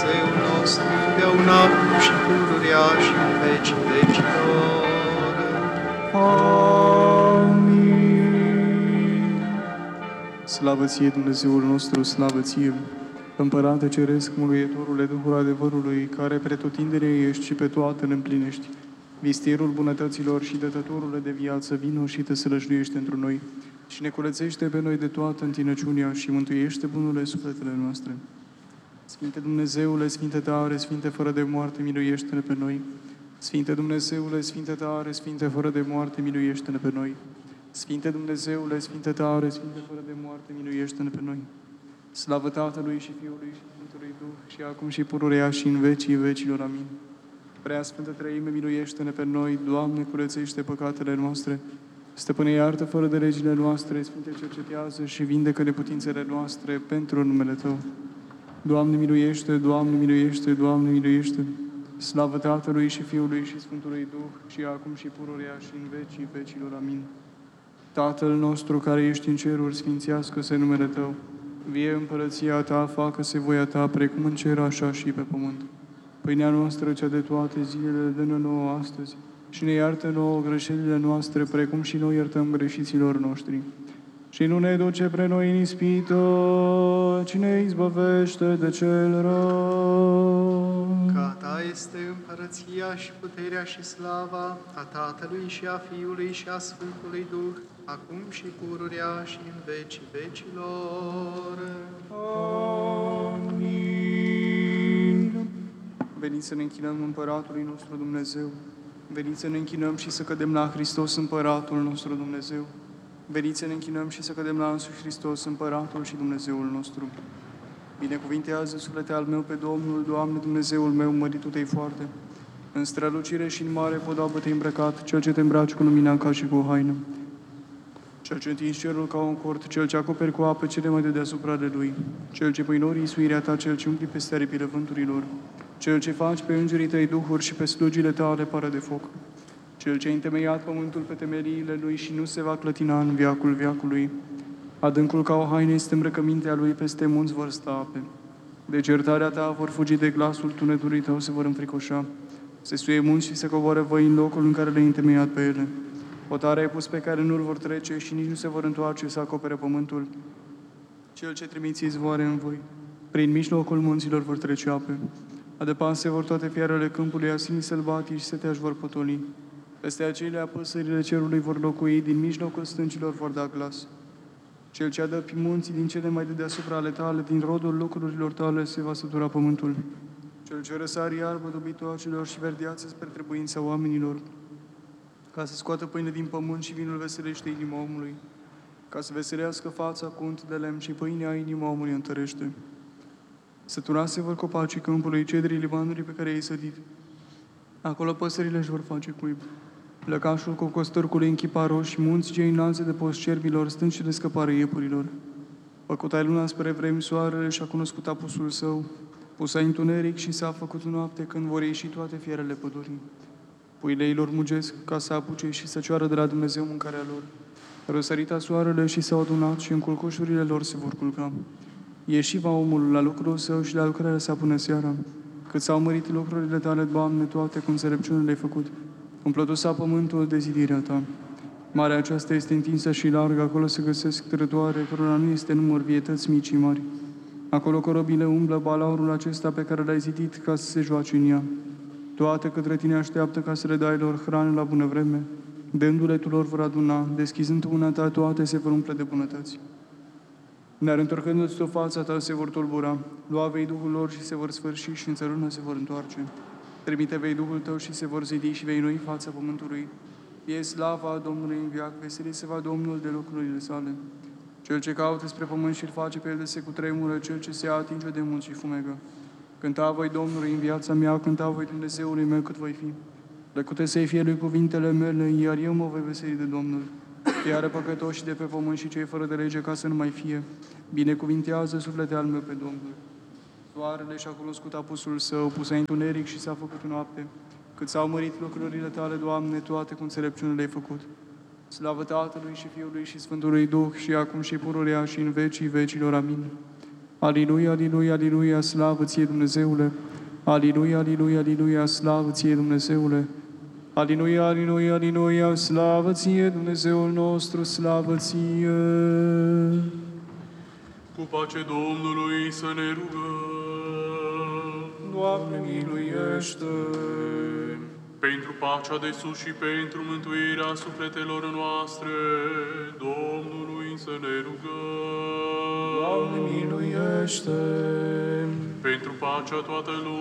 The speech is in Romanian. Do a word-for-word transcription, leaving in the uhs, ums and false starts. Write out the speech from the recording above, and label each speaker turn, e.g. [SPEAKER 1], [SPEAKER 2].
[SPEAKER 1] Dumnezeu nostru, totdeauna și pururea și în vecii vecilor.
[SPEAKER 2] Amin. Slavă ție, Dumnezeul nostru, slavă ție, Împărate Ceresc, Mângâietorule, Duhul adevărului, care pretutindere ești și pe toate le împlinești. Vistierul bunătăților și dătătorule de viață, vino și te sălășluiește într noi și ne curățește pe noi de toată întinăciunea și mântuiește bunurile sufletele noastre. Sfinte Dumnezeule, Sfinte tare, Sfinte fără de moarte, miluiește-ne pe noi. Sfinte Dumnezeule, Sfinte tare, Sfinte fără de moarte, miluiește-ne pe noi. Sfinte Dumnezeule, Sfinte tare, Sfinte fără de moarte, miluiește-ne pe noi. Slavă Tatălui și Fiului și Sfântului Duh, și acum și pururea și în vecii vecilor. Amin. Prea Sfântă Treime, miluiește-ne pe noi, Doamne, curățește păcatele noastre. Stăpâne, iartă fără de legile noastre, Sfinte, cercetează și vindecă neputințele noastre pentru numele Tău. Doamne, miluiește, Doamne, miluiește, Doamne, miluiește. Slavă Tatălui și Fiului și Sfântului Duh, și acum și pururea și în vecii vecilor. Amin. Tatăl nostru care ești în ceruri, sfințească-se numele Tău. Vie împărăția Ta, facă-se voia Ta, precum în cer, așa și pe pământ. Pâinea noastră, cea de toate zilele, dă-ne nouă astăzi și ne iartă nouă greșelile noastre, precum și noi iertăm greșiților noștri. Și nu ne duce pre noi în ispită, ci ne izbăvește de cel rău.
[SPEAKER 1] Că a Ta este împărăția și puterea și slava a Tatălui și a Fiului și a Sfântului Duh, acum și pururea și în vecii vecilor.
[SPEAKER 2] Amin. Veniți să ne închinăm Împăratului nostru Dumnezeu. Veniți să ne închinăm și să cădem la Hristos, Împăratul nostru Dumnezeu. Veniți să ne închinăm și să cădem la însuși Hristos, Împăratul și Dumnezeul nostru. Binecuvintează suflete al meu pe Domnul, Doamne, Dumnezeul meu, măritul Tăi foarte. În strălucire și în mare podoabă Te-ai îmbrăcat, Cel ce Te îmbraci cu lumina ca și cu o haină. Cel ce întingi cerul ca un cort, Cel ce acoperi cu apă cele mai de deasupra de Lui, Cel ce pui norii suirea Ta, Cel ce umpli peste aripile vânturilor, Cel ce faci pe îngerii Tăi duhuri și pe slugile Tale pară de foc, Cel ce a întemeiat pământul pe temeliile Lui și nu se va clătina în veacul veacului. Adâncul ca o haină este îmbrăcămintea Lui, peste munți vor sta ape. De certarea Ta vor fugi, de glasul tunetului Tău se vor înfricoșa. Se suie munți și se coboară văi în locul în care le-ai întemeiat pe ele. Hotare ai pus pe care nu vor trece și nici nu se vor întoarce să acopere pământul. Cel ce trimiți izvoare în voi, prin mijlocul munților vor trece ape. Adăpas se vor toate fiarele câmpului, asinii sălbatici se te-aș vor potoli. Peste acelea păsările cerului vor locui, din mijlocul stâncilor vor da glas. Cel ce adă munții din cele mai de deasupra ale Tale, din rodul lucrurilor Tale se va sătura pământul. Cel ce răsari iarbă dobitoacelor și verdeață spre trebuința oamenilor, ca să scoată pâine din pământ și vinul veselește inima omului, ca să veselească fața cu unt de lemn și pâinea inima omului întărește. Săturase vor copacii câmpului, cedrii Libanului pe care i-ai sădit. Acolo păsările își vor face cuib. Lăcașul cocostârcului închipa roși, munți cei înalți de post cerbilor, stâncile scăpare iepurilor. Făcut-ai luna spre vremi, soarele și-a cunoscut apusul său, pus-ai întuneric și s-a făcut noapte când vor ieși toate fierele pădurii. Puile ei lor mugesc ca să apuce și să cioară de la Dumnezeu mâncarea lor. Răsărita soarele și s-au adunat și în culcușurile lor se vor culca. Ieși va omul la lucrul său și la lucrarea sa până seara. Cât s-au mărit lucrurile Tale, Doamne, toate cu înțelepciune le-ai făcut. Umplătu s-a pământul de zidirea Ta. Marea aceasta este întinsă și largă, acolo se găsesc trătoare, cărora nu este număr, vietăți mici și mari. Acolo corobile umblă, balaurul acesta pe care l-ai zidit ca să se joace în ea. Toate către Tine așteaptă ca să le dai lor hrană la bună vreme. Dându-le Tu lor vor aduna, deschizând mâna Ta, toate se vor umple de bunătăți. Dar întorcându-ți o fața Ta se vor tulbura, lua vei Duhul lor și se vor sfârși și în țărână se vor întoarce. Trimite vei Duhul Tău și se vor zidi și vei noi fața pământului. Fie slava Domnului în veac, veseli se va Domnul de lucrurile sale. Cel ce caută spre pământ și-l face pe el de se cutremură, cel ce se atinge de munți și fumegă. Cânta voi Domnului în viața mea, cânta voi Dumnezeului meu cât voi fi. Plăcute să-i fie lui cuvintele mele, iar eu mă voi veseli de Domnul. Iară păcătoși de pe pământ și cei fără de lege ca să nu mai fie. Binecuvintează suflete al meu pe Domnul. Soarele și-a cunoscut apusul său, pus întuneric și s-a făcut noapte. Cât s-au mărit lucrurile Tale, Doamne, toate cu înțelepciune le-ai făcut. Slavă Tatălui și Fiului și Sfântului Duh și acum și pururea și în vecii vecilor. Amin. Aliluia, aliluia, aliluia, slavă ție, Dumnezeule! Aliluia, aliluia, aliluia, slavă ție, Dumnezeule! Aliluia, aliluia, aliluia, slavă ție, Dumnezeul nostru, slavă ție!
[SPEAKER 3] Cu pace Domnului să ne rugăm.
[SPEAKER 2] Doamne, miluiește!
[SPEAKER 3] Pentru pacea de sus și pentru mântuirea sufletelor noastre, Domnului să ne rugăm.
[SPEAKER 2] Doamne, miluiește!
[SPEAKER 3] Pentru pacea toată lumii,